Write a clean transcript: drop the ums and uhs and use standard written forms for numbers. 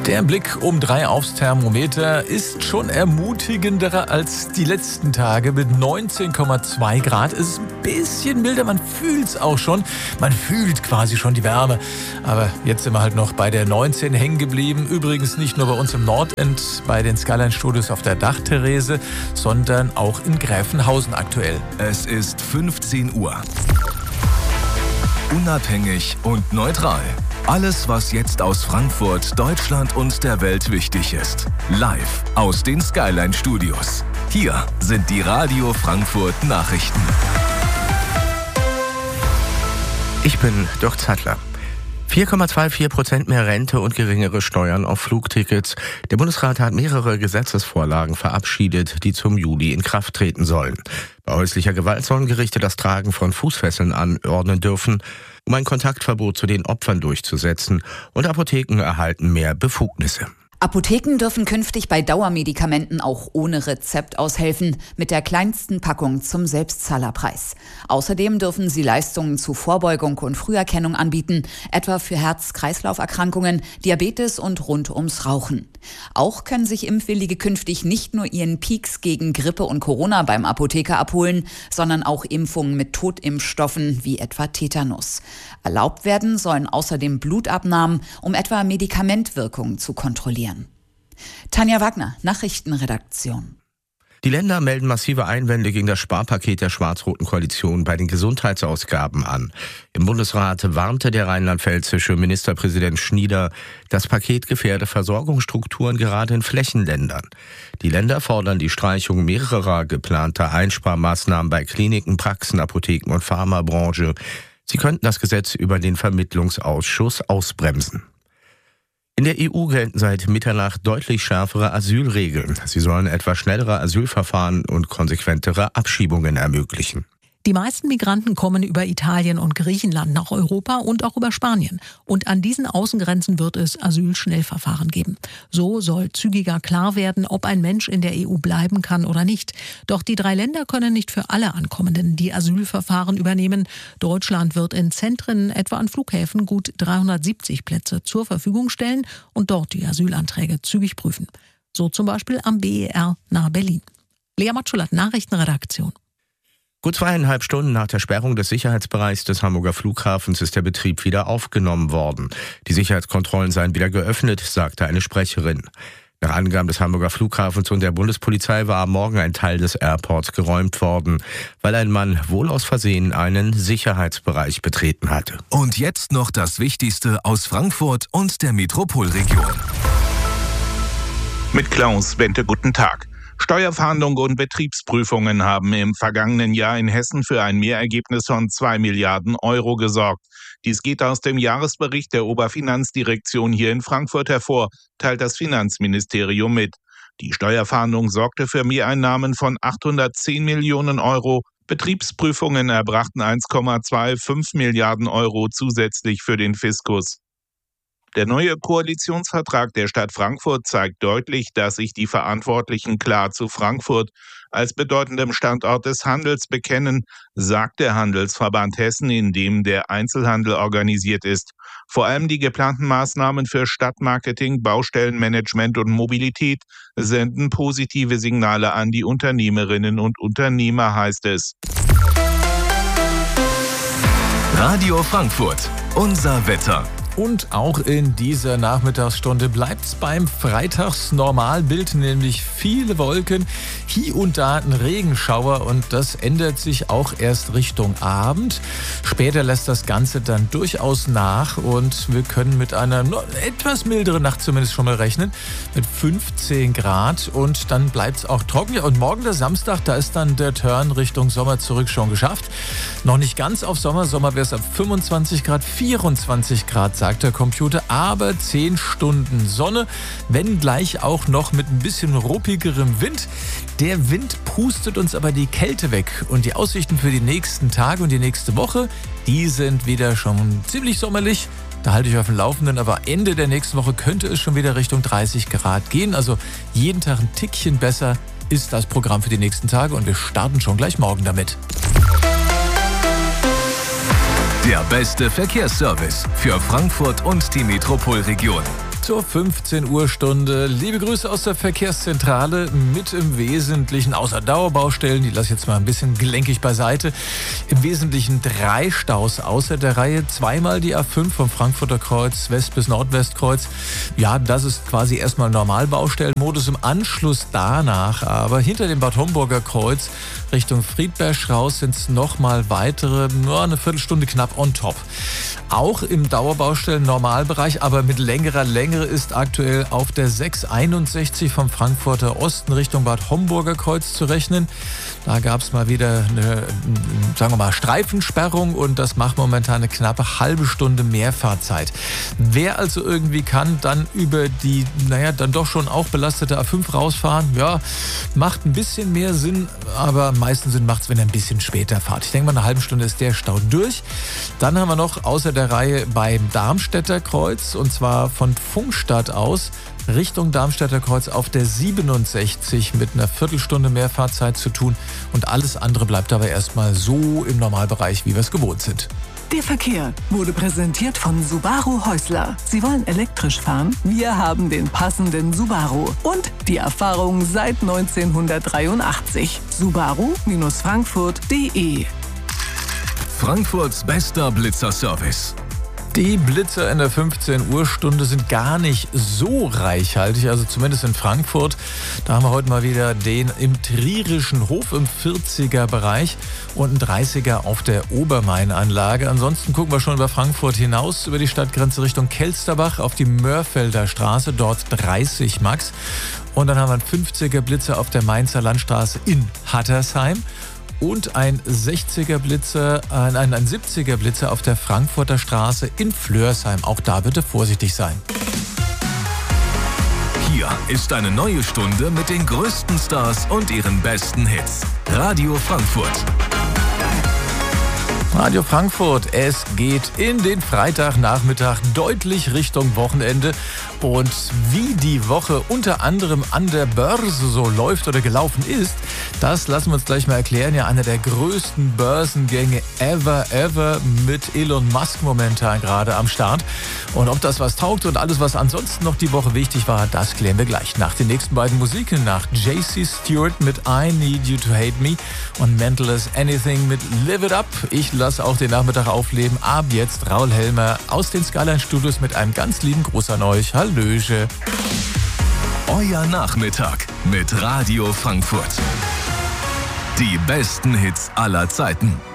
Der Blick um 3 aufs Thermometer ist schon ermutigender als die letzten Tage. Mit 19,2 Grad ist es ein bisschen milder. Man fühlt es auch schon. Man fühlt quasi schon die Wärme. Aber jetzt sind wir halt noch bei der 19 hängen geblieben. Übrigens nicht nur bei uns im Nordend, bei den Skyline Studios auf der Dachterrasse, sondern auch in Gräfenhausen aktuell. Es ist 15 Uhr. Unabhängig und neutral. Alles, was jetzt aus Frankfurt, Deutschland und der Welt wichtig ist. Live aus den Skyline Studios. Hier sind die Radio Frankfurt Nachrichten. Ich bin Dirk Zattler. 4,24% mehr Rente und geringere Steuern auf Flugtickets. Der Bundesrat hat mehrere Gesetzesvorlagen verabschiedet, die zum Juli in Kraft treten sollen. Bei häuslicher Gewalt sollen Gerichte das Tragen von Fußfesseln anordnen dürfen, um ein Kontaktverbot zu den Opfern durchzusetzen, und Apotheken erhalten mehr Befugnisse. Apotheken dürfen künftig bei Dauermedikamenten auch ohne Rezept aushelfen, mit der kleinsten Packung zum Selbstzahlerpreis. Außerdem dürfen sie Leistungen zu Vorbeugung und Früherkennung anbieten, etwa für Herz-Kreislauf-Erkrankungen, Diabetes und rund ums Rauchen. Auch können sich Impfwillige künftig nicht nur ihren Peaks gegen Grippe und Corona beim Apotheker abholen, sondern auch Impfungen mit Totimpfstoffen wie etwa Tetanus. Erlaubt werden sollen außerdem Blutabnahmen, um etwa Medikamentwirkungen zu kontrollieren. Tanja Wagner, Nachrichtenredaktion. Die Länder melden massive Einwände gegen das Sparpaket der schwarz-roten Koalition bei den Gesundheitsausgaben an. Im Bundesrat warnte der rheinland-pfälzische Ministerpräsident Schnieder, das Paket gefährde Versorgungsstrukturen gerade in Flächenländern. Die Länder fordern die Streichung mehrerer geplanter Einsparmaßnahmen bei Kliniken, Praxen, Apotheken und Pharmabranche. Sie könnten das Gesetz über den Vermittlungsausschuss ausbremsen. In der EU gelten seit Mitternacht deutlich schärfere Asylregeln. Sie sollen etwa schnellere Asylverfahren und konsequentere Abschiebungen ermöglichen. Die meisten Migranten kommen über Italien und Griechenland nach Europa und auch über Spanien. Und an diesen Außengrenzen wird es Asylschnellverfahren geben. So soll zügiger klar werden, ob ein Mensch in der EU bleiben kann oder nicht. Doch die 3 Länder können nicht für alle Ankommenden die Asylverfahren übernehmen. Deutschland wird in Zentren, etwa an Flughäfen, gut 370 Plätze zur Verfügung stellen und dort die Asylanträge zügig prüfen. So zum Beispiel am BER nahe Berlin. Lea Matschulat, Nachrichtenredaktion. Gut 2,5 Stunden nach der Sperrung des Sicherheitsbereichs des Hamburger Flughafens ist der Betrieb wieder aufgenommen worden. Die Sicherheitskontrollen seien wieder geöffnet, sagte eine Sprecherin. Nach Angaben des Hamburger Flughafens und der Bundespolizei war am Morgen ein Teil des Airports geräumt worden, weil ein Mann wohl aus Versehen einen Sicherheitsbereich betreten hatte. Und jetzt noch das Wichtigste aus Frankfurt und der Metropolregion. Mit Klaus Bente, guten Tag. Steuerfahndung und Betriebsprüfungen haben im vergangenen Jahr in Hessen für ein Mehrergebnis von 2 Milliarden Euro gesorgt. Dies geht aus dem Jahresbericht der Oberfinanzdirektion hier in Frankfurt hervor, teilt das Finanzministerium mit. Die Steuerfahndung sorgte für Mehreinnahmen von 810 Millionen Euro. Betriebsprüfungen erbrachten 1,25 Milliarden Euro zusätzlich für den Fiskus. Der neue Koalitionsvertrag der Stadt Frankfurt zeigt deutlich, dass sich die Verantwortlichen klar zu Frankfurt als bedeutendem Standort des Handels bekennen, sagt der Handelsverband Hessen, in dem der Einzelhandel organisiert ist. Vor allem die geplanten Maßnahmen für Stadtmarketing, Baustellenmanagement und Mobilität senden positive Signale an die Unternehmerinnen und Unternehmer, heißt es. Radio Frankfurt, unser Wetter. Und auch in dieser Nachmittagsstunde bleibt's beim Freitagsnormalbild, nämlich viele Wolken, hier und da ein Regenschauer, und das ändert sich auch erst Richtung Abend. Später lässt das Ganze dann durchaus nach und wir können mit einer etwas milderen Nacht zumindest schon mal rechnen, mit 15 Grad, und dann bleibt's auch trocken. Ja, und morgen der Samstag, da ist dann der Turn Richtung Sommer zurück schon geschafft. Noch nicht ganz auf Sommer wäre es ab 25 Grad, 24 Grad, sagt der Computer, aber 10 Stunden Sonne, wenn gleich auch noch mit ein bisschen ruppigerem Wind. Der Wind pustet uns aber die Kälte weg, und die Aussichten für die nächsten Tage und die nächste Woche, die sind wieder schon ziemlich sommerlich. Da halte ich auf dem Laufenden, aber Ende der nächsten Woche könnte es schon wieder Richtung 30 Grad gehen. Also jeden Tag ein Tickchen besser ist das Programm für die nächsten Tage, und wir starten schon gleich morgen damit. Der beste Verkehrsservice für Frankfurt und die Metropolregion. Zur 15 Uhr Stunde. Liebe Grüße aus der Verkehrszentrale mit im Wesentlichen, außer Dauerbaustellen, die lasse ich jetzt mal ein bisschen gelenkig beiseite, im Wesentlichen 3 Staus außer der Reihe. Zweimal die A5 vom Frankfurter Kreuz, West- bis Nordwestkreuz. Ja, das ist quasi erstmal Normalbaustellenmodus. Im Anschluss danach aber hinter dem Bad Homburger Kreuz Richtung Friedberg raus sind es nochmal weitere, nur eine Viertelstunde knapp on top. Auch im Dauerbaustellen-Normalbereich, aber mit längerer Länge ist aktuell auf der 661 vom Frankfurter Osten Richtung Bad Homburger Kreuz zu rechnen. Da gab es mal wieder eine, sagen wir mal, Streifensperrung und das macht momentan eine knappe halbe Stunde mehr Fahrzeit. Wer also irgendwie kann, dann über die, dann doch schon auch belastete A5 rausfahren, ja, macht ein bisschen mehr Sinn, aber am meisten Sinn macht es, wenn er ein bisschen später fahrt. Ich denke mal, eine halbe Stunde ist der Stau durch. Dann haben wir noch außer der Reihe beim Darmstädter Kreuz und zwar von Pfungstadt aus Richtung Darmstädter Kreuz auf der 67 mit einer Viertelstunde mehr Fahrzeit zu tun und alles andere bleibt aber erstmal so im Normalbereich, wie wir es gewohnt sind. Der Verkehr wurde präsentiert von Subaru Häusler. Sie wollen elektrisch fahren? Wir haben den passenden Subaru und die Erfahrung seit 1983. Subaru-Frankfurt.de. Frankfurts bester Blitzerservice. Die Blitzer in der 15 Uhr Stunde sind gar nicht so reichhaltig, also zumindest in Frankfurt. Da haben wir heute mal wieder den im Trierischen Hof im 40er Bereich und einen 30er auf der Obermain-Anlage. Ansonsten gucken wir schon über Frankfurt hinaus, über die Stadtgrenze Richtung Kelsterbach auf die Mörfelder Straße, dort 30 Max. Und dann haben wir einen 50er Blitzer auf der Mainzer Landstraße in Hattersheim. Und ein 70er Blitzer auf der Frankfurter Straße in Flörsheim. Auch da bitte vorsichtig sein. Hier ist eine neue Stunde mit den größten Stars und ihren besten Hits. Radio Frankfurt. Radio Frankfurt, es geht in den Freitagnachmittag deutlich Richtung Wochenende. Und wie die Woche unter anderem an der Börse so läuft oder gelaufen ist, das lassen wir uns gleich mal erklären. Ja, einer der größten Börsengänge ever mit Elon Musk momentan gerade am Start. Und ob das was taugt und alles, was ansonsten noch die Woche wichtig war, das klären wir gleich nach den nächsten beiden Musiken. Nach JC Stewart mit I Need You to Hate Me und Mental as Anything mit Live It Up. Ich lasse auch den Nachmittag aufleben. Ab jetzt Raul Helmer aus den Skyline Studios mit einem ganz lieben Gruß an euch. Hallöche. Euer Nachmittag mit Radio Frankfurt. Die besten Hits aller Zeiten.